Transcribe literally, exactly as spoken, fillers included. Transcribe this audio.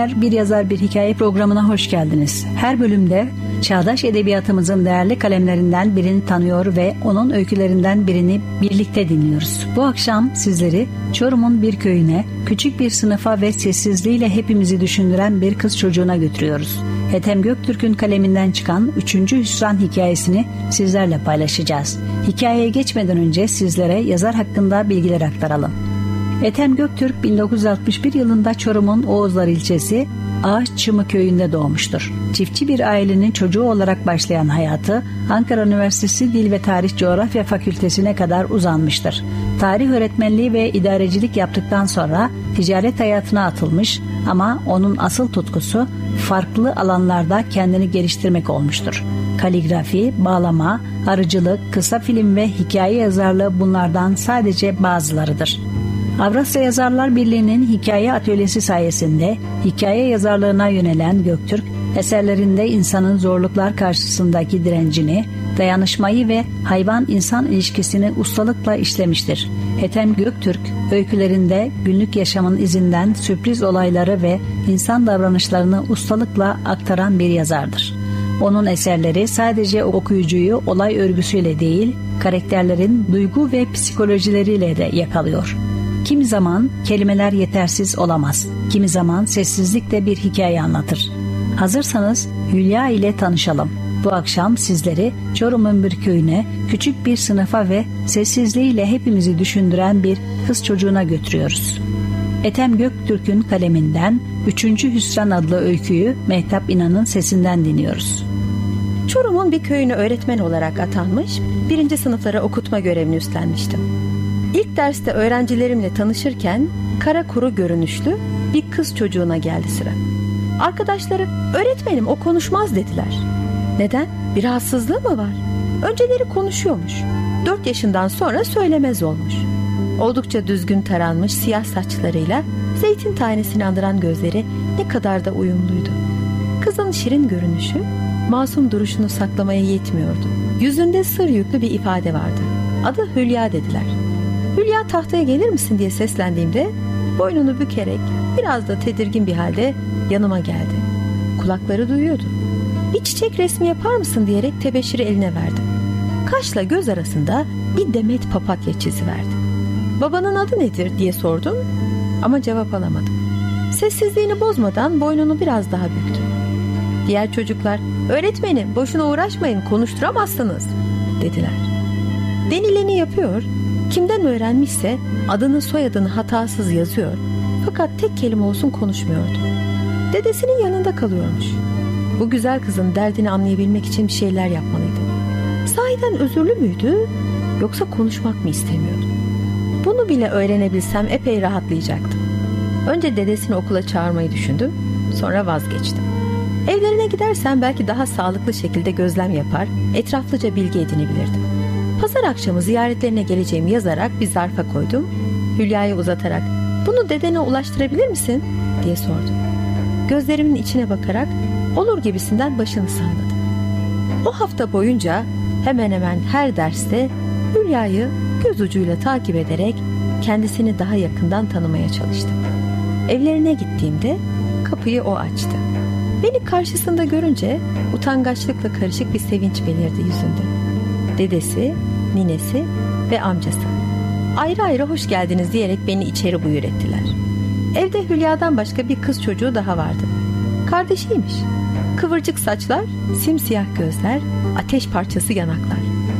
Bir Yazar Bir Hikaye programına hoş geldiniz. Her bölümde çağdaş edebiyatımızın değerli kalemlerinden birini tanıyor ve onun öykülerinden birini birlikte dinliyoruz. Bu akşam sizleri Çorum'un bir köyüne, küçük bir sınıfa ve sessizliğiyle hepimizi düşündüren bir kız çocuğuna götürüyoruz. Ethem Göktürk'ün kaleminden çıkan üçüncü Hüsran hikayesini sizlerle paylaşacağız. Hikayeye geçmeden önce sizlere yazar hakkında bilgiler aktaralım. Ethem Göktürk bin dokuz yüz altmış bir yılında Çorum'un Oğuzlar ilçesi Ağaççımı köyünde doğmuştur. Çiftçi bir ailenin çocuğu olarak başlayan hayatı Ankara Üniversitesi Dil ve Tarih Coğrafya Fakültesine kadar uzanmıştır. Tarih öğretmenliği ve idarecilik yaptıktan sonra ticaret hayatına atılmış ama onun asıl tutkusu farklı alanlarda kendini geliştirmek olmuştur. Kaligrafi, bağlama, arıcılık, kısa film ve hikaye yazarlığı bunlardan sadece bazılarıdır. Avrasya Yazarlar Birliği'nin hikaye atölyesi sayesinde hikaye yazarlığına yönelen Göktürk, eserlerinde insanın zorluklar karşısındaki direncini, dayanışmayı ve hayvan-insan ilişkisini ustalıkla işlemiştir. Ethem Göktürk, öykülerinde günlük yaşamın izinden sürpriz olayları ve insan davranışlarını ustalıkla aktaran bir yazardır. Onun eserleri sadece okuyucuyu olay örgüsüyle değil, karakterlerin duygu ve psikolojileriyle de yakalıyor. Kimi zaman kelimeler yetersiz olamaz. Kimi zaman sessizlik de bir hikaye anlatır. Hazırsanız Hülya ile tanışalım. Bu akşam sizleri Çorum'un bir köyüne, küçük bir sınıfa ve sessizliğiyle hepimizi düşündüren bir kız çocuğuna götürüyoruz. Ethem Göktürk'ün kaleminden üçüncü Hüsran adlı öyküyü Mehtap İnan'ın sesinden dinliyoruz. Çorum'un bir köyüne öğretmen olarak atanmış, birinci sınıflara okutma görevini üstlenmiştim. İlk derste öğrencilerimle tanışırken kara kuru görünüşlü bir kız çocuğuna geldi sıra. Arkadaşları öğretmenim o konuşmaz dediler. Neden? Bir rahatsızlığı mı var? Önceleri konuşuyormuş. Dört yaşından sonra söylemez olmuş. Oldukça düzgün taranmış siyah saçlarıyla zeytin tanesini andıran gözleri ne kadar da uyumluydu. Kızın şirin görünüşü masum duruşunu saklamaya yetmiyordu. Yüzünde sır yüklü bir ifade vardı. Adı Hülya dediler. Hülya tahtaya gelir misin diye seslendiğimde boynunu bükerek biraz da tedirgin bir halde yanıma geldi. Kulakları duyuyordu. Bir çiçek resmi yapar mısın diyerek tebeşiri eline verdim. Kaşla göz arasında bir demet papatya çiziverdi. Babanın adı nedir diye sordum ama cevap alamadım. Sessizliğini bozmadan boynunu biraz daha büktü. Diğer çocuklar öğretmenim boşuna uğraşmayın konuşturamazsınız dediler. Denileni yapıyor. Kimden öğrenmişse adını soyadını hatasız yazıyor fakat tek kelime olsun konuşmuyordu. Dedesinin yanında kalıyormuş. Bu güzel kızın derdini anlayabilmek için bir şeyler yapmalıydı. Sahiden özürlü müydü yoksa konuşmak mı istemiyordu? Bunu bile öğrenebilsem epey rahatlayacaktım. Önce dedesini okula çağırmayı düşündüm, sonra vazgeçtim. Evlerine gidersem belki daha sağlıklı şekilde gözlem yapar, etraflıca bilgi edinebilirdim. Pazar akşamı ziyaretlerine geleceğimi yazarak bir zarfa koydum. Hülya'yı uzatarak "Bunu dedene ulaştırabilir misin?" diye sordum. Gözlerimin içine bakarak olur gibisinden başını salladı. O hafta boyunca hemen hemen her derste Hülya'yı göz ucuyla takip ederek kendisini daha yakından tanımaya çalıştım. Evlerine gittiğimde kapıyı o açtı. Beni karşısında görünce utangaçlıkla karışık bir sevinç belirdi yüzünde. Dedesi, ninesi ve amcası ayrı ayrı hoş geldiniz diyerek beni içeri buyur ettiler. Evde Hülya'dan başka bir kız çocuğu daha vardı. Kardeşiymiş. Kıvırcık saçlar, simsiyah gözler, ateş parçası yanaklar.